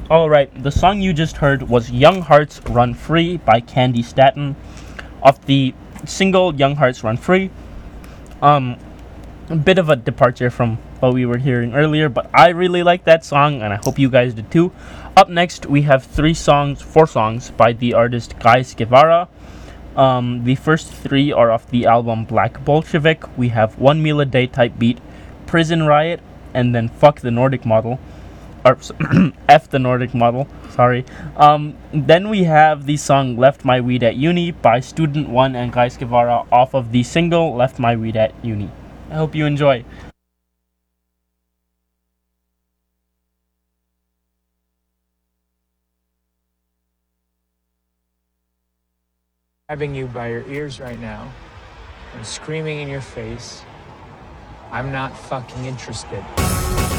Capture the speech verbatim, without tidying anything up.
Alright, the song you just heard was Young Hearts Run Free by Candy Staton off the single Young Hearts Run Free. Um, a bit of a departure from what we were hearing earlier, but I really like that song and I hope you guys did too. Up next, we have three songs, four songs by the artist Guys Guevara. Um, the first three are off the album Black Bolshevik. We have One Meal a Day Type Beat, Prison Riot, and then Fuck the Nordic Model. Or F the Nordic Model, sorry. Um, then we have the song Left My Weed at Uni by Student One and Guys Guevara off of the single Left My Weed at Uni. I hope you enjoy. Grabbing you by your ears right now and screaming in your face, I'm not fucking interested.